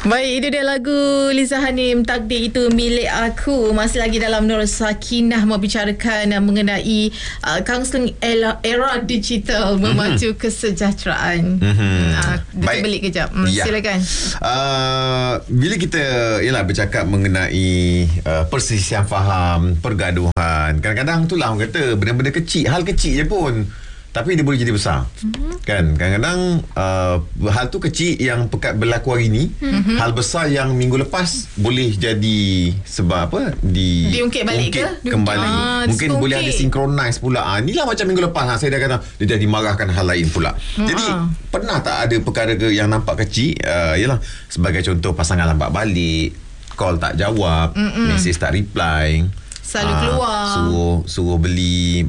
Baik, itu dia lagu Liza Hanim, Takdir Itu Milik Aku. Masih lagi dalam Nur Sakinah membicarakan mengenai kaunseling era digital memacu kesejahteraan. Baik. Balik kejap. Silakan. Bila kita bercakap mengenai perselisihan faham, pergaduhan, kadang-kadang itulah orang kata benda-benda kecil, hal kecil je pun, tapi dia boleh jadi besar. Kan kadang-kadang hal tu kecil yang berlaku hari ni, hal besar yang minggu lepas boleh jadi sebab apa diungkit balik kembali. Mungkin boleh ada synchronize pula. Inilah macam minggu lepas saya dah kata dia dah dimarahkan hal lain pula. Jadi pernah tak ada perkara yang nampak kecil, sebagai contoh pasangan lambat balik, call tak jawab, mesej tak reply, selalu keluar, suruh beli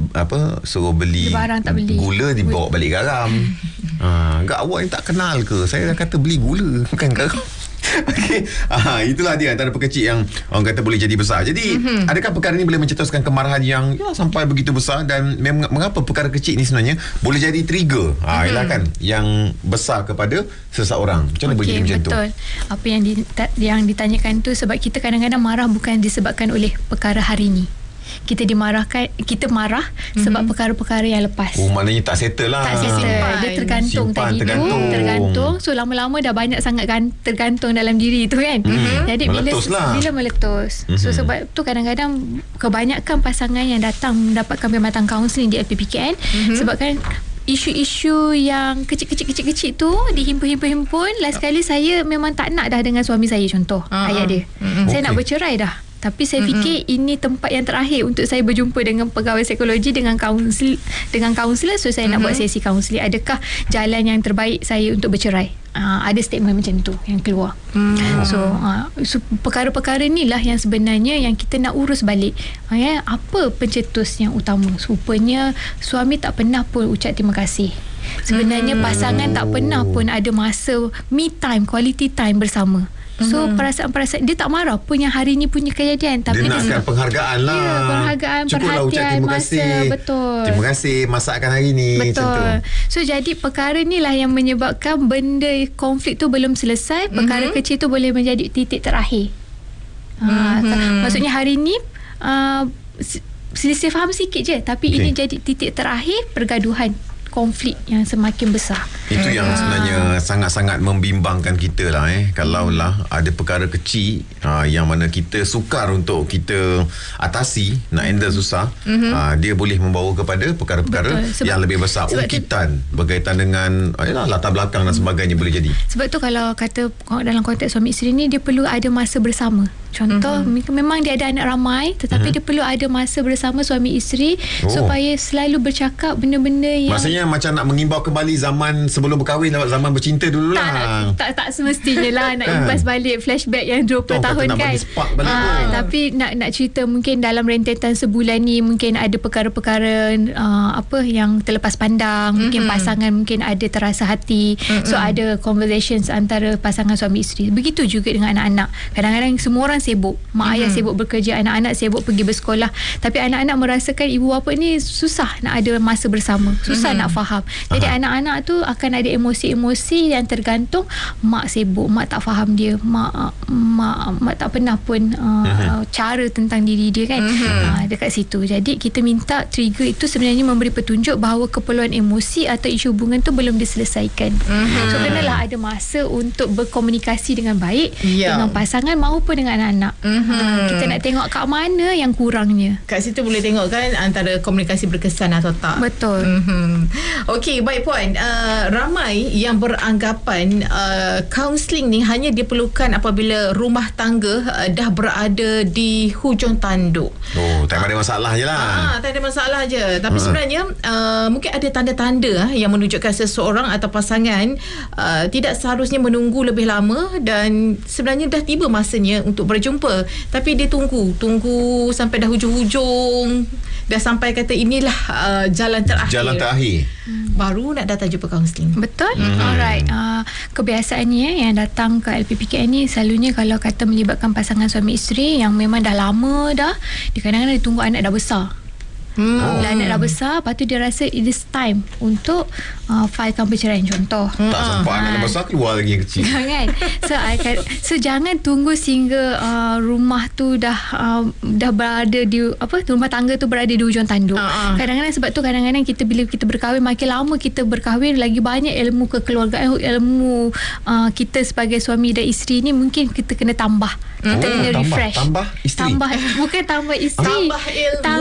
barang tak beli, gula dibawa balik garam. Enggak, awak ni tak kenal ke? Saya dah kata beli gula bukan garam. Okey, itulah dia antara perkecil yang orang kata boleh jadi besar. Jadi adakah perkara ni boleh mencetuskan kemarahan yang sampai begitu besar, dan mengapa perkara kecil ni sebenarnya boleh jadi trigger ialah kan yang besar kepada seseorang? Macam mana boleh jadi macam tu? Betul. Apa yang ditanyakan tu, sebab kita kadang-kadang marah bukan disebabkan oleh perkara hari ni. Kita marah sebab perkara-perkara yang lepas. Maknanya tak settle lah. Tak settle. Dia tergantung. Tergantung. So lama-lama dah banyak sangat tergantung dalam diri tu kan. Jadi bila meletus. So sebab tu kadang-kadang kebanyakan pasangan yang datang mendapatkan perkhidmatan kaunseling di LPPKN sebabkan isu-isu yang kecil-kecil tu dihimpun-himpun. Last sekali saya memang tak nak dah dengan suami saya, contoh ayat dia. Saya nak bercerai dah. Tapi saya fikir ini tempat yang terakhir untuk saya berjumpa dengan pegawai psikologi, dengan kaunselor. So saya nak buat sesi kaunseling. Adakah jalan yang terbaik saya untuk bercerai? Ada statement macam tu yang keluar. So perkara-perkara inilah yang sebenarnya yang kita nak urus balik. Apa pencetus yang utama? Rupanya suami tak pernah pun ucap terima kasih. Sebenarnya pasangan tak pernah pun ada masa me time, quality time bersama. So perasaan-perasaan dia tak marah pun yang hari ni punya kejadian, tapi dia nakkan penghargaan lah. Ya, penghargaan, cukuplah ucap terima kasih. Betul. Terima kasih masakkan hari ni. Betul. So jadi perkara ni lah yang menyebabkan benda konflik tu belum selesai. Perkara kecil tu boleh menjadi titik terakhir. Maksudnya hari ni selisih faham sikit je, tapi ini jadi titik terakhir pergaduhan, konflik yang semakin besar. Itu yang sebenarnya sangat-sangat membimbangkan kita lah kalaulah ada perkara kecil yang mana kita sukar untuk kita atasi, nak handle susah, dia boleh membawa kepada perkara-perkara yang lebih besar, ungkitan berkaitan dengan latar belakang dan sebagainya boleh jadi. Sebab tu kalau kata dalam konteks suami isteri ni, dia perlu ada masa bersama. Contoh, memang dia ada anak ramai, tetapi dia perlu ada masa bersama suami isteri supaya selalu bercakap benda-benda yang maksudnya macam nak mengimbau kembali zaman sebelum berkahwin, zaman bercinta dulu lah. Tak semestinya lah nak imbas balik flashback yang 20 tahun kan. Tapi nak cerita mungkin dalam rentetan sebulan ni mungkin ada perkara-perkara yang terlepas pandang, mungkin pasangan mungkin ada terasa hati. So ada conversations antara pasangan suami isteri. Begitu juga dengan anak-anak. Kadang-kadang semua orang sibuk, mak ayah sibuk bekerja, anak-anak sibuk pergi bersekolah, tapi anak-anak merasakan ibu bapa ni susah nak ada masa bersama, susah nak faham. Jadi anak-anak tu akan ada emosi-emosi yang tergantung. Mak sibuk, mak tak faham dia, mak tak pernah pun cara tentang diri dia kan. Dekat situ. Jadi kita minta trigger itu sebenarnya memberi petunjuk bahawa keperluan emosi atau isu hubungan tu belum diselesaikan. So kenalah ada masa untuk berkomunikasi dengan baik dengan pasangan maupun dengan anak-anak. Kita nak tengok kat mana yang kurangnya. Kat situ boleh tengok kan antara komunikasi berkesan atau tak. Betul. Okey, baik puan. Ramai yang beranggapan kaunseling ni hanya diperlukan apabila rumah tangga dah berada di hujung tanduk. Tak ada masalah je lah. Tak ada masalah je. Tapi sebenarnya mungkin ada tanda-tanda yang menunjukkan seseorang atau pasangan tidak seharusnya menunggu lebih lama, dan sebenarnya dah tiba masanya untuk berjumpa, tapi dia tunggu sampai dah hujung-hujung, dah sampai kata inilah jalan terakhir. Baru nak datang jumpa kaunseling. Betul. Alright. Kebiasaannya yang datang ke LPPKN ni selalunya kalau kata melibatkan pasangan suami isteri yang memang dah lama dah, dia kadang-kadang dia tunggu anak dah besar. Bila anak dah besar, lepas tu dia rasa it is time untuk filekan perceraian contoh. Tak sempat anak dah besar, keluar lagi yang kecil. Kan? So jangan tunggu sehingga rumah tu dah berada di rumah tangga tu berada di hujung tanduk. Kadang-kadang sebab tu kadang-kadang kita bila kita berkahwin, makin lama kita berkahwin, lagi banyak ilmu kekeluargaan, ilmu kita sebagai suami dan isteri ni mungkin kita kena tambah. Kita kena refresh. Tambah isteri. Bukan tambah isteri. Tambah ilmu.